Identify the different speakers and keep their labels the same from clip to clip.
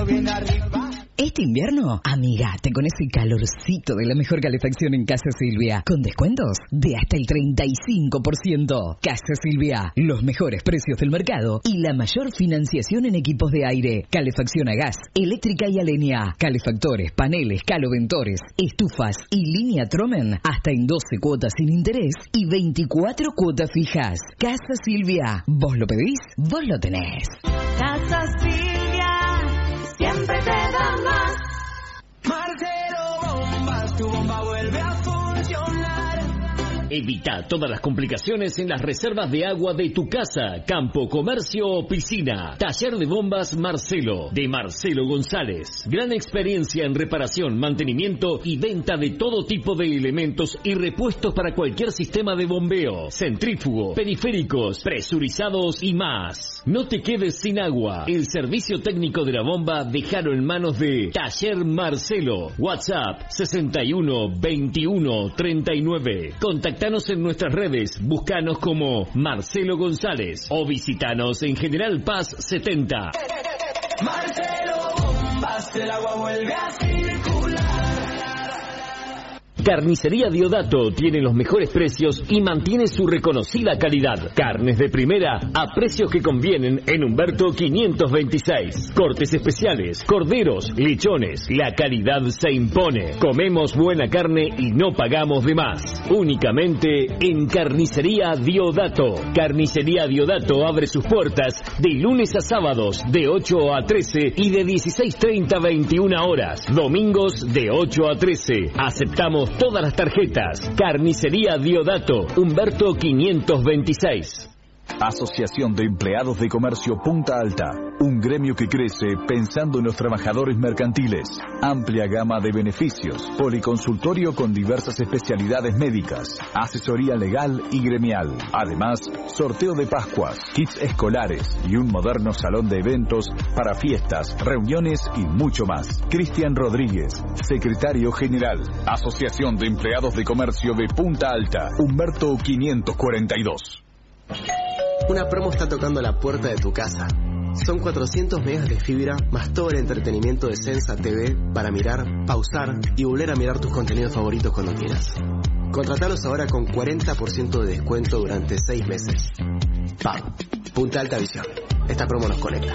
Speaker 1: viene arriba.
Speaker 2: Este invierno, amigate con ese calorcito de la mejor calefacción en Casa Silvia, con descuentos de hasta el 35%. Casa Silvia, los mejores precios del mercado y la mayor financiación en equipos de aire, calefacción a gas, eléctrica y a leña, calefactores, paneles, caloventores, estufas y línea Tromen, hasta en 12 cuotas sin interés y 24 cuotas fijas. Casa Silvia, vos lo pedís, vos lo tenés.
Speaker 3: Casa Silvia, siempre te da más.
Speaker 1: Marcelo Bombas, tu bomba vuelve a funcionar.
Speaker 4: Evita todas las complicaciones en las reservas de agua de tu casa, campo, comercio o piscina. Taller de bombas Marcelo, de Marcelo González. Gran experiencia en reparación, mantenimiento y venta de todo tipo de elementos y repuestos para cualquier sistema de bombeo, centrífugo, periféricos, presurizados y más. No te quedes sin agua. El servicio técnico de la bomba déjalo en manos de Taller Marcelo. WhatsApp 61 21 39. Contactanos en nuestras redes, búscanos como Marcelo González o visitanos en General Paz 70.
Speaker 1: Marcelo Bombas, el agua vuelve a circular.
Speaker 4: Carnicería Diodato tiene los mejores precios y mantiene su reconocida calidad. Carnes de primera a precios que convienen en Humberto 526. Cortes especiales, corderos, lechones. La calidad se impone. Comemos buena carne y no pagamos de más. Únicamente en Carnicería Diodato. Carnicería Diodato abre sus puertas de lunes a sábados de 8 a 13 y de 16:30 a 21 horas. Domingos de 8 a 13. Aceptamos todas las tarjetas. Carnicería Diodato, Humberto 526.
Speaker 5: Asociación de Empleados de Comercio Punta Alta, un gremio que crece pensando en los trabajadores mercantiles. Amplia gama de beneficios, policonsultorio con diversas especialidades médicas, asesoría legal y gremial. Además, sorteo de Pascuas, kits escolares y un moderno salón de eventos para fiestas, reuniones y mucho más. Cristian Rodríguez, secretario general, Asociación de Empleados de Comercio de Punta Alta, Humberto 542.
Speaker 6: Una promo está tocando la puerta de tu casa. Son 400 megas de fibra más todo el entretenimiento de Sensa TV para mirar, pausar y volver a mirar tus contenidos favoritos cuando quieras. Contratalos ahora con 40% de descuento durante 6 meses. PAM. Punta Alta Visión. Esta promo nos conecta.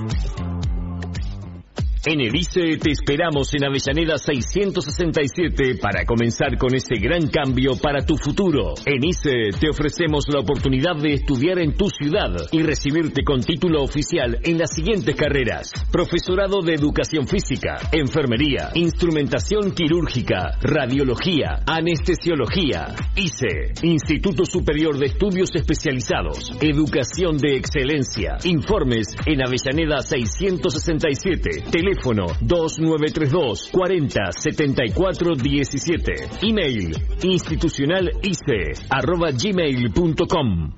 Speaker 4: En el ICE te esperamos en Avellaneda 667 para comenzar con ese gran cambio para tu futuro. En ICE te ofrecemos la oportunidad de estudiar en tu ciudad y recibirte con título oficial en las siguientes carreras: profesorado de educación física, enfermería, instrumentación quirúrgica, radiología, anestesiología. ICE, Instituto Superior de Estudios Especializados, Educación de Excelencia. Informes en Avellaneda 667. Teléfono 2932 40 74 17. Email institucionalice@gmail.com.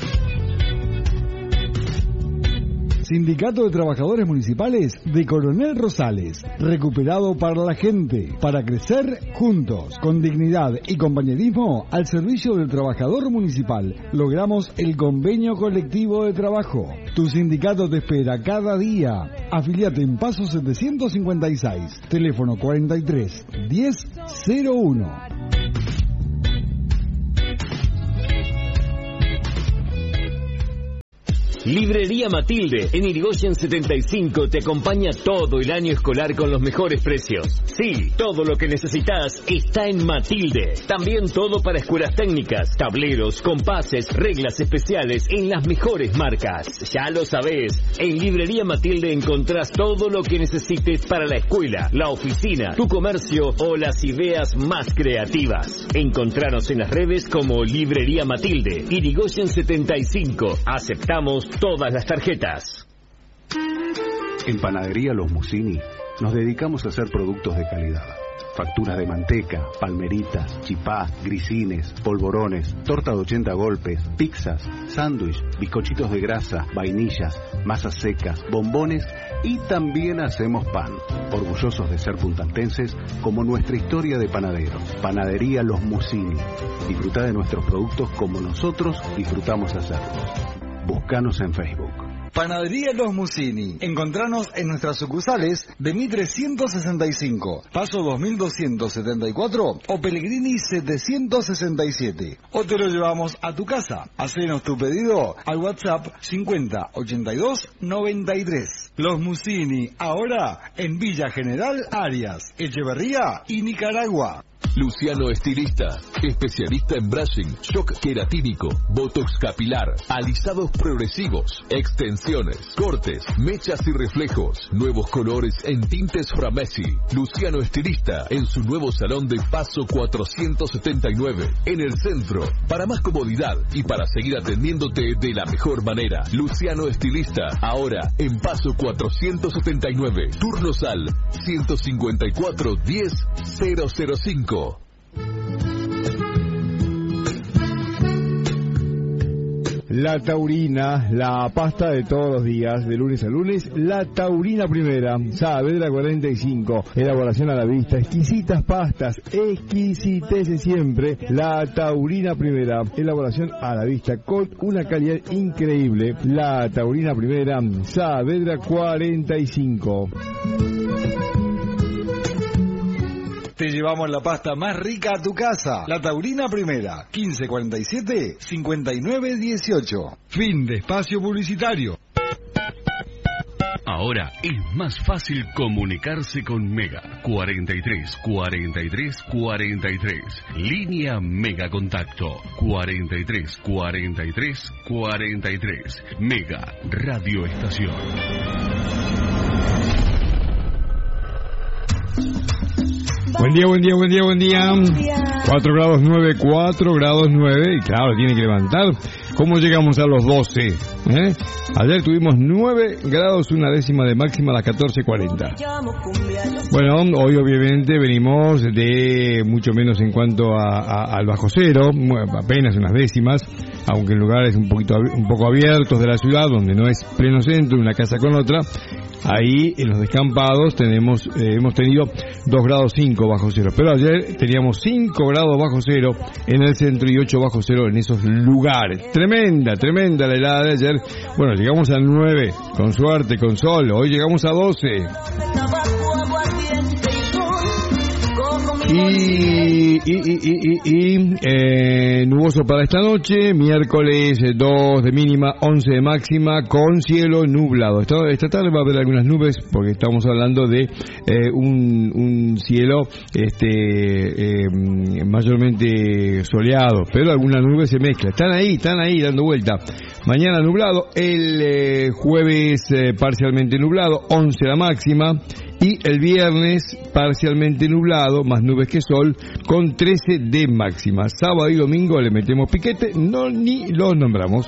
Speaker 7: Sindicato de Trabajadores Municipales de Coronel Rosales, recuperado para la gente, para crecer juntos, con dignidad y compañerismo al servicio del trabajador municipal. Logramos el convenio colectivo de trabajo. Tu sindicato te espera cada día. Afiliate en Paso 756, teléfono 43 10 01.
Speaker 4: Librería Matilde, en Irigoyen 75, te acompaña todo el año escolar con los mejores precios. Sí, todo lo que necesitas está en Matilde. También todo para escuelas técnicas, tableros, compases, reglas especiales en las mejores marcas. Ya lo sabés, en Librería Matilde encontrás todo lo que necesites para la escuela, la oficina, tu comercio o las ideas más creativas. Encontranos en las redes como Librería Matilde, Irigoyen 75. Aceptamos todas las tarjetas.
Speaker 8: En Panadería Los Musini nos dedicamos a hacer productos de calidad. Facturas de manteca, palmeritas, chipá, grisines, polvorones, torta de 80 golpes, pizzas, sándwich, bizcochitos de grasa, vainillas, masas secas, bombones y también hacemos pan. Orgullosos de ser puntaltenses como nuestra historia de panaderos. Panadería Los Musini. Disfruta de nuestros productos como nosotros disfrutamos hacerlos. Búscanos en Facebook.
Speaker 7: Panadería Los Musini. Encontranos en nuestras sucursales de Mitre 165, Paso 2274 o Pellegrini 767. O te lo llevamos a tu casa. Hacenos tu pedido al WhatsApp 50 82 93. Los Musini, ahora en Villa General Arias, Echeverría y Nicaragua.
Speaker 9: Luciano Estilista, especialista en brushing, shock queratínico, botox capilar, alisados progresivos, extensiones, cortes, mechas y reflejos, nuevos colores en tintes Framesi. Luciano Estilista en su nuevo salón de Paso 479, en el centro. Para más comodidad y para seguir atendiéndote de la mejor manera, Luciano Estilista, ahora en Paso 479, turnos al 154 10 005.
Speaker 7: La Taurina, la pasta de todos los días, de lunes a lunes, la Taurina Primera, Saavedra 45, elaboración a la vista, exquisitas pastas, exquisitez siempre, la Taurina Primera, elaboración a la vista con una calidad increíble, la Taurina Primera, Saavedra 45. Te llevamos la pasta más rica a tu casa. La Taurina Primera, 1547-5918. Fin de espacio publicitario.
Speaker 10: Ahora es más fácil comunicarse con Mega. 43 43 43. Línea Mega Contacto. 43 43 43. Mega Radio Estación.
Speaker 7: Buen día, buen día, buen día, buen día. 4 grados 9, 4 grados 9. Y claro, tiene que levantar. ¿Cómo llegamos a los 12? Ayer tuvimos 9 grados, una décima de máxima a las 14:40. Bueno, hoy obviamente venimos de mucho menos en cuanto al bajo cero, apenas unas décimas, aunque en lugares un poco abiertos de la ciudad, donde no es pleno centro, una casa con otra. Ahí en los descampados hemos tenido 2 grados 5 bajo cero, pero ayer teníamos 5 grados bajo cero en el centro y 8 bajo cero en esos lugares. Tremenda la helada de ayer. Bueno, llegamos a 9, con suerte, con sol. Hoy llegamos a 12. Y nuboso para esta noche, miércoles 2 de mínima, 11 de máxima, con cielo nublado. Esta tarde va a haber algunas nubes, porque estamos hablando de un cielo mayormente soleado, pero algunas nubes se mezclan. Están ahí dando vuelta. Mañana nublado, el jueves parcialmente nublado, 11 la máxima. Y el viernes parcialmente nublado, más nubes que sol, con 13 de máxima. Sábado y domingo le metemos piquete, ni los nombramos.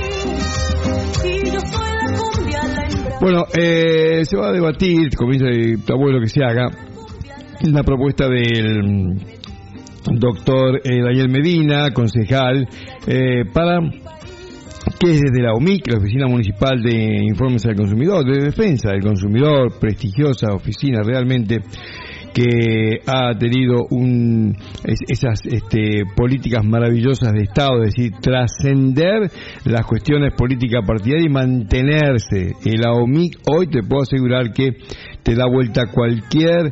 Speaker 7: Bueno, se va a debatir, está bueno que se haga, la propuesta del doctor Daniel Medina, concejal, para que es desde la OMIC, la Oficina Municipal de Informes al Consumidor, de Defensa del Consumidor, prestigiosa oficina realmente, que ha tenido esas políticas maravillosas de Estado, es decir, trascender las cuestiones políticas partidarias y mantenerse. La OMIC hoy te puedo asegurar que te da vuelta cualquier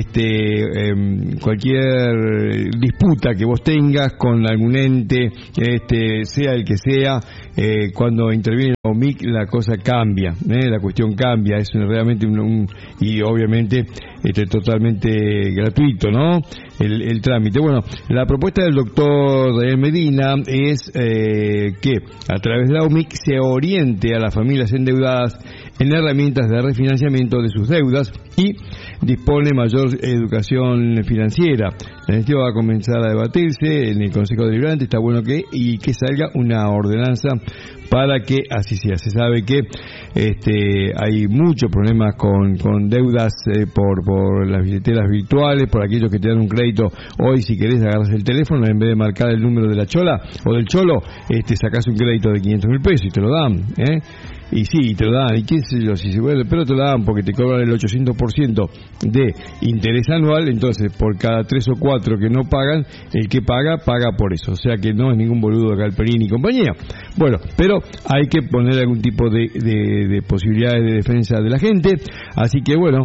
Speaker 7: disputa que vos tengas con algún ente, sea el que sea. Cuando interviene la OMIC la cosa cambia, la cuestión cambia, es realmente y obviamente totalmente gratuito, ¿no? El trámite. Bueno, la propuesta del doctor Daniel Medina es que a través de la OMIC se oriente a las familias endeudadas en herramientas de refinanciamiento de sus deudas y dispone mayor educación financiera. La iniciativa va a comenzar a debatirse en el Consejo Deliberante. Está bueno que salga una ordenanza para que así sea. Se sabe que hay muchos problemas con deudas por las billeteras virtuales, por aquellos que te dan un crédito. Hoy, si querés, agarras el teléfono, en vez de marcar el número de la chola o del cholo, sacás un crédito de 500.000 pesos y te lo dan, Y sí, te lo dan, y qué sé yo, si se vuelve, pero te lo dan porque te cobran el 800% de interés anual. Entonces por cada 3 o 4 que no pagan, el que paga por eso, o sea que no es ningún boludo de Galperín y compañía. Bueno, pero
Speaker 11: hay que poner algún tipo de posibilidades de defensa de la gente. Así que bueno,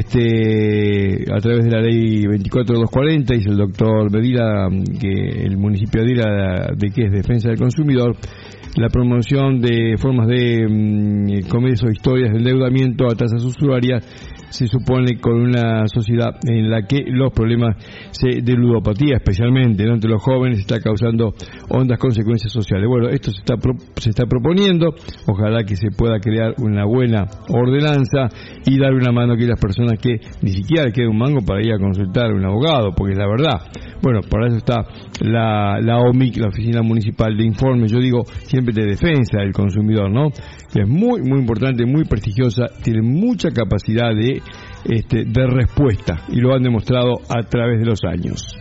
Speaker 11: a través de la ley 24240, dice el doctor Medina, que el municipio adhiera de que es defensa del consumidor, la promoción de formas de comercio o historias de endeudamiento a tasas usurarias se supone con una sociedad en la que los problemas de ludopatía, especialmente, ¿no?, entre los jóvenes, está causando hondas consecuencias sociales. Bueno, esto se está proponiendo, ojalá que se pueda crear una buena ordenanza y dar una mano a aquellas personas que ni siquiera le queda un mango para ir a consultar a un abogado, porque es la verdad. Bueno, para eso está la OMIC, la Oficina Municipal de Informes, yo digo siempre de defensa del consumidor, ¿no?, que es muy, muy importante, muy prestigiosa, tiene mucha capacidad de respuesta, y lo han demostrado a través de los años.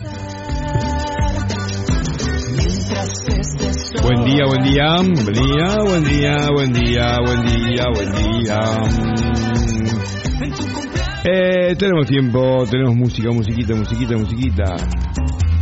Speaker 11: Buen día, buen día, buen día, buen día, buen día, buen día. Tenemos tiempo, tenemos música, musiquita.